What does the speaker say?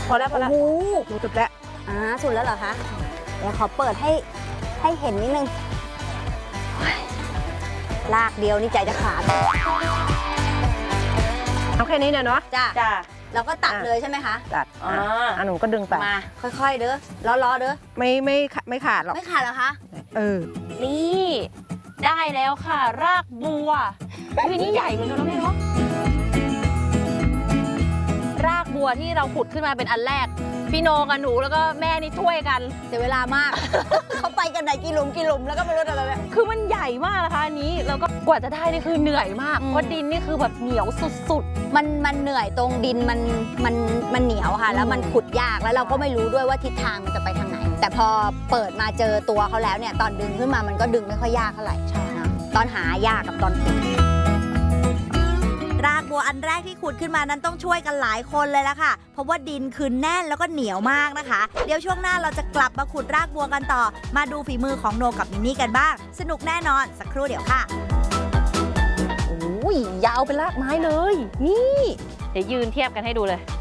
พอแล้วพอแล้วโอ้โหหนูจุดแล้วสุดแล้วเหรอคะเดี๋ยวขอเปิดให้เห็นนิดนึงลากเดียวนี่ใจจะขาดเอาแค่นี้เนี่ยเนาะจ้าจ้าเราก็ตัดเลยใช่ไหมคะตัดหนูก็ดึงไปมาค่อยๆเด้อล้อๆเด้อไม่ขาดหรอกไม่ขาดเหรอคะนี่ได้แล้วค่ะ รากบัววินี่ใหญ่เหมือนกันนะแม่เนาะรากบัวที่เราขุดขึ้นมาเป็นอันแรกพี่โนกับหนูแล้วก็แม่นี่ช่วยกันเสียเวลามาก เขาไปกันไหนกี่หลุมแล้วก็ไม่รู้อะไรแบบคือมันใหญ่มากนะคะอันนี้แล้วก็กว่าจะได้นี่คือเหนื่อยมากเพราะดินนี่คือแบบเหนียวสุดมันเหนื่อยตรงดินมันเหนียวค่ะ แล้วมันขุดยากแล้วเราก็ไม่รู้ด้วยว่าทิศทางมันจะไปทางไหน แต่พอเปิดมาเจอตัวเขาแล้วเนี่ยตอนดึงขึ้นมามันก็ดึงไม่ค่อยยากเท่าไหร่ใช่นะตอนหายากกับตอนขุดรากบัวอันแรกที่ขุดขึ้นมานั้นต้องช่วยกันหลายคนเลยละค่ะ เพราะว่าดินคือแน่นแล้วก็เหนียวมากนะคะ เดี๋ยวช่วงหน้าเราจะกลับมาขุดรากบัวกันต่อ มาดูฝีมือของโนกับมินนี่กันบ้าง สนุกแน่นอนสักครู่เดี๋ยวค่ะๆโอ้ยยาวเป็นรากไม้เลยนี่เดี๋ยวยืนเทียบกันให้ดูเลย